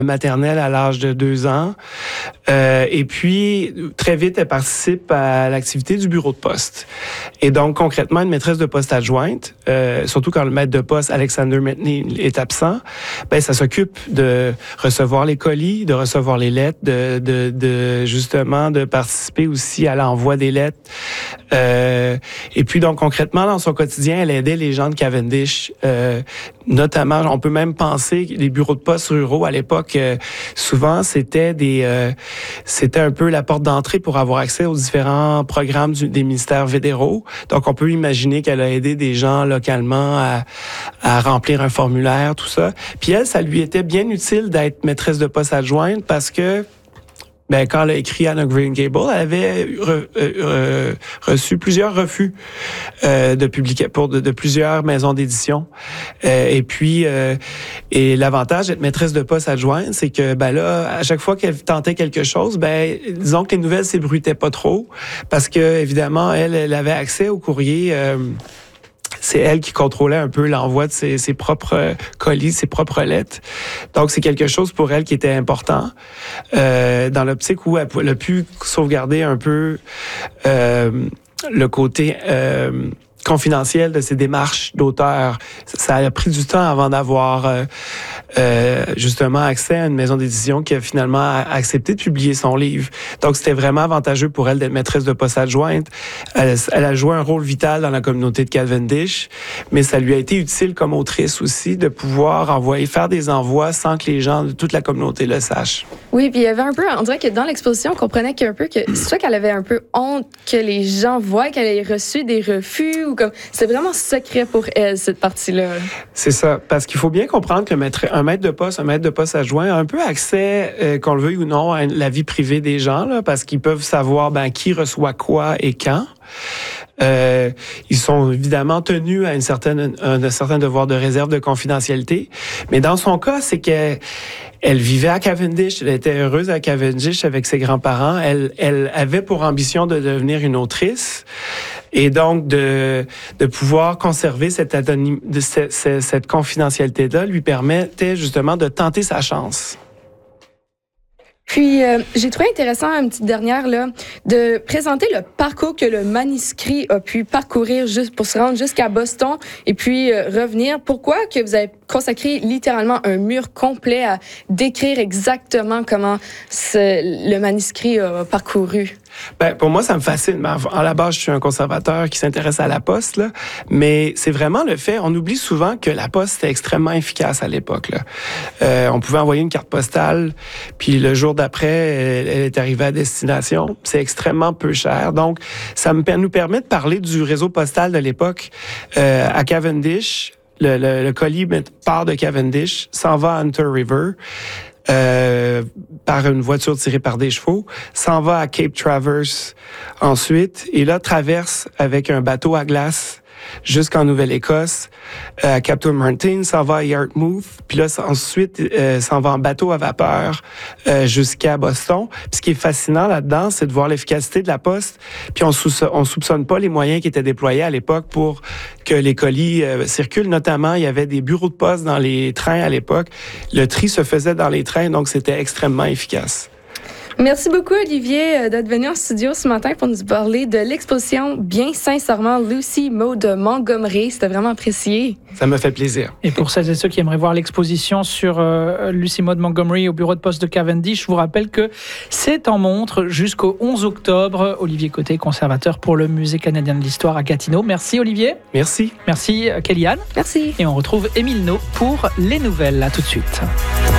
maternelle à l'âge de 2 ans. Et puis, très vite, elle participe à l'activité du bureau de poste. Et donc, concrètement, une maîtresse de poste adjointe, surtout quand le maître de poste, Alexander Metney, est absent, ça s'occupe de recevoir les colis, de recevoir les lettres, justement, de participer aussi à l'envoi des lettres. Et puis, donc, concrètement, dans son quotidien, elle aidait les gens de Cavendish, notamment, on peut même penser que les bureaux de poste ruraux, à l'époque, souvent, c'était un peu la porte d'entrée pour avoir accès aux différents programmes des ministères fédéraux. Donc, on peut imaginer qu'elle a aidé des gens localement à remplir un formulaire, tout ça. Puis elle, ça lui était bien utile d'être maîtresse de poste adjointe parce que quand elle a écrit Anne of Green Gables, elle avait reçu plusieurs refus de plusieurs maisons d'édition. Et l'avantage d'être maîtresse de poste adjointe, c'est que là, à chaque fois qu'elle tentait quelque chose, disons que les nouvelles s'ébruitaient pas trop, parce que évidemment, elle avait accès au courrier. C'est elle qui contrôlait un peu l'envoi de ses propres colis, ses propres lettres. Donc, c'est quelque chose pour elle qui était important dans l'optique où elle a pu sauvegarder un peu le côté confidentiel de ses démarches d'auteur. Ça a pris du temps avant d'avoir justement accès à une maison d'édition qui a finalement accepté de publier son livre. Donc, c'était vraiment avantageux pour elle d'être maîtresse de poste adjointe. Elle a joué un rôle vital dans la communauté de Cavendish, mais ça lui a été utile comme autrice aussi de pouvoir faire des envois sans que les gens de toute la communauté le sachent. Oui, puis il y avait un peu, on dirait que dans l'exposition, on comprenait que c'est ça qu'elle avait un peu honte que les gens voient qu'elle ait reçu des refus ou comme c'est vraiment secret pour elle, cette partie-là. C'est ça, parce qu'il faut bien comprendre que un maître de poste adjoint a un peu accès, qu'on le veuille ou non, à la vie privée des gens, là, parce qu'ils peuvent savoir qui reçoit quoi et quand. Ils sont évidemment tenus à un certain devoir de réserve de confidentialité. Mais dans son cas, c'est qu'elle vivait à Cavendish, elle était heureuse à Cavendish avec ses grands-parents. Elle avait pour ambition de devenir une autrice et donc de pouvoir conserver cette confidentialité-là lui permettait justement de tenter sa chance. Puis, j'ai trouvé intéressant, une petite dernière, là, de présenter le parcours que le manuscrit a pu parcourir juste pour se rendre jusqu'à Boston et puis revenir. Pourquoi que vous avez consacré littéralement un mur complet à décrire exactement comment le manuscrit a parcouru? Pour moi, ça me fascine. À la base, je suis un conservateur qui s'intéresse à la poste, là, mais c'est vraiment le fait. On oublie souvent que la poste était extrêmement efficace à l'époque, là. On pouvait envoyer une carte postale, puis le jour d'après, elle est arrivée à destination. C'est extrêmement peu cher. Donc, ça nous permet de parler du réseau postal de l'époque. À Cavendish, le colis part de Cavendish, s'en va à Hunter River. Par une voiture tirée par des chevaux, s'en va à Cape Traverse ensuite, et là traverse avec un bateau à glace jusqu'en Nouvelle-Écosse, à Captain Martin, s'en va à Yarmouth, puis là ensuite s'en va en bateau à vapeur jusqu'à Boston. Puis ce qui est fascinant là-dedans, c'est de voir l'efficacité de la poste, puis on soupçonne pas les moyens qui étaient déployés à l'époque pour que les colis circulent. Notamment, il y avait des bureaux de poste dans les trains à l'époque. Le tri se faisait dans les trains, donc c'était extrêmement efficace. Merci beaucoup, Olivier, d'être venu en studio ce matin pour nous parler de l'exposition Bien sincèrement Lucy Maud Montgomery. C'était vraiment apprécié. Ça me fait plaisir. Et pour celles et ceux qui aimeraient voir l'exposition sur Lucy Maud Montgomery au bureau de poste de Cavendish, je vous rappelle que c'est en montre jusqu'au 11 octobre. Olivier Côté, conservateur pour le Musée canadien de l'histoire à Gatineau. Merci, Olivier. Merci. Merci, Kellyanne. Merci. Et on retrouve Émile No pour les nouvelles. À tout de suite.